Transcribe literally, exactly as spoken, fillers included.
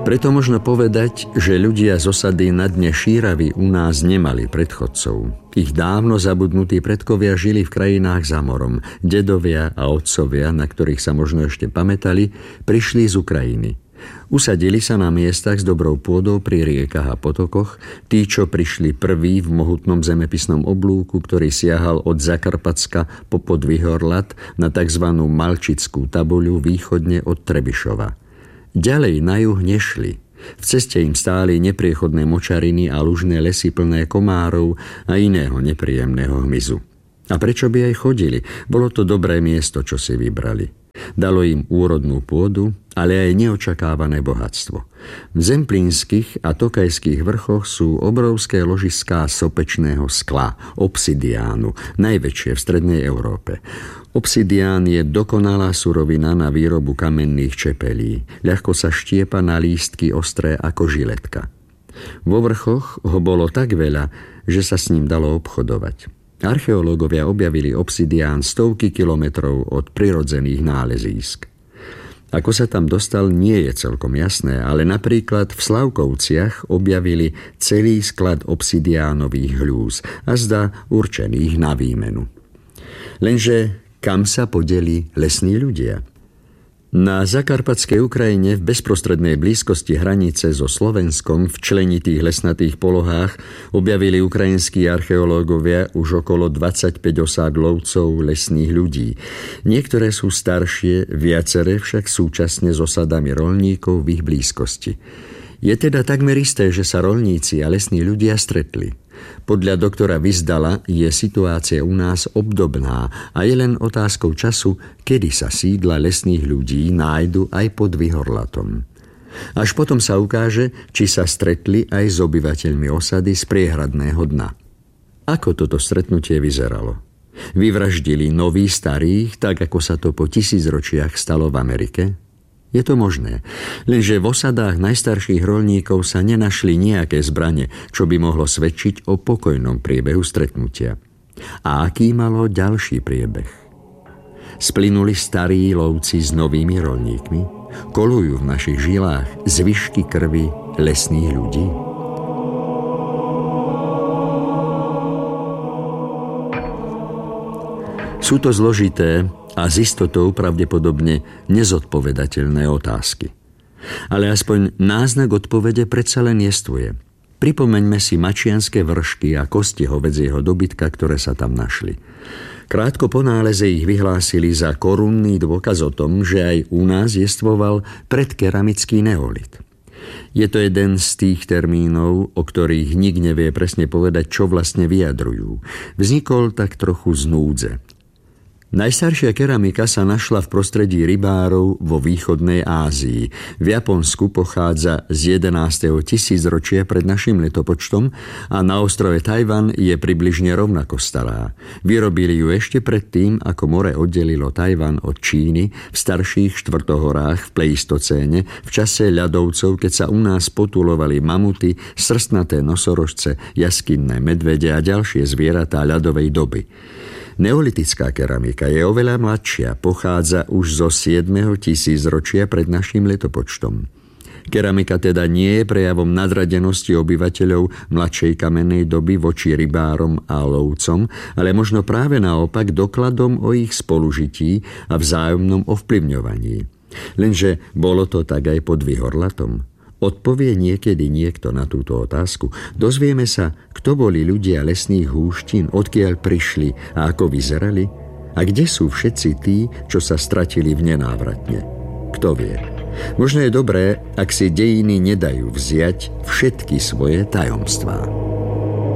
Preto možno povedať, že ľudia z osady na dne Šíravy u nás nemali predchodcov. Ich dávno zabudnutí predkovia žili v krajinách za morom. Dedovia a otcovia, na ktorých sa možno ešte pamätali, prišli z Ukrajiny. Usadili sa na miestach s dobrou pôdou pri riekach a potokoch, tí, čo prišli prví v mohutnom zemepisnom oblúku, ktorý siahal od Zakarpatska po Podvihorlat na tzv. Malčickú tabuľu východne od Trebišova. Ďalej na juh nešli. V ceste im stáli nepriechodné močariny a lužné lesy plné komárov a iného nepríjemného hmyzu. A prečo by aj chodili? Bolo to dobré miesto, čo si vybrali. Dalo im úrodnú pôdu, ale aj neočakávané bohatstvo. V zemplínskych a tokajských vrchoch sú obrovské ložiská sopečného skla, obsidiánu, najväčšie v strednej Európe. Obsidián je dokonalá surovina na výrobu kamenných čepelí. Ľahko sa štiepa na lístky ostré ako žiletka. Vo vrchoch ho bolo tak veľa, že sa s ním dalo obchodovať. Archeológovia objavili obsidián stovky kilometrov od prirodzených nálezísk. Ako sa tam dostal, nie je celkom jasné, ale napríklad v Slavkovciach objavili celý sklad obsidiánových hľúz a zdá určených na výmenu. Lenže kam sa podeli lesní ľudia? Na zakarpatskej Ukrajine v bezprostrednej blízkosti hranice so Slovenskom v členitých lesnatých polohách objavili ukrajinskí archeológovia už okolo dvadsaťpäť osád lovcov lesných ľudí. Niektoré sú staršie, viaceré však súčasne s osadami roľníkov v ich blízkosti. Je teda takmer isté, že sa roľníci a lesní ľudia stretli. Podľa doktora Vyzdala je situácia u nás obdobná a je len otázkou času, kedy sa sídla lesných ľudí nájdu aj pod Vyhorlatom. Až potom sa ukáže, či sa stretli aj s obyvateľmi osady z priehradného dna. Ako toto stretnutie vyzeralo? Vyvraždili noví starých, tak ako sa to po tisícročiach stalo v Amerike? Je to možné, lenže v osadách najstarších roľníkov sa nenašli nejaké zbrane, čo by mohlo svedčiť o pokojnom priebehu stretnutia. A aký malo ďalší priebeh? Splynuli starí lovci s novými roľníkmi? Kolujú v našich žilách zvyšky krvi lesných ľudí? Sú to zložité a s istotou pravdepodobne nezodpovedateľné otázky. Ale aspoň náznak odpovede predsa len jestvuje. Pripomeňme si mačianske vršky a kosti hovädzieho dobytka, ktoré sa tam našli. Krátko po náleze ich vyhlásili za korunný dôkaz o tom, že aj u nás jestvoval predkeramický neolit. Je to jeden z tých termínov, o ktorých nik nevie presne povedať, čo vlastne vyjadrujú. Vznikol tak trochu z núdze. Najstaršia keramika sa našla v prostredí rybárov vo východnej Ázii. V Japonsku pochádza z jedenásteho tisícročia pred našim letopočtom a na ostrove Tajvan je približne rovnako stará. Vyrobili ju ešte predtým, ako more oddelilo Tajvan od Číny v starších štvrtohorách v Pleistocéne v čase ľadovcov, keď sa u nás potulovali mamuty, srstnaté nosorožce, jaskinné medvede a ďalšie zvieratá ľadovej doby. Neolitická keramika je oveľa mladšia, pochádza už zo siedmeho tisícročia pred našim letopočtom. Keramika teda nie je prejavom nadradenosti obyvateľov mladšej kamennej doby voči rybárom a lovcom, ale možno práve naopak dokladom o ich spolužití a vzájomnom ovplyvňovaní. Lenže bolo to tak aj pod Vyhorlatom. Odpovie niekedy niekto na túto otázku? Dozvieme sa, kto boli ľudia lesných húštín, odkiaľ prišli a ako vyzerali? A kde sú všetci tí, čo sa stratili v nenávratne? Kto vie? Možno je dobré, ak si dejiny nedajú vziať všetky svoje tajomstvá.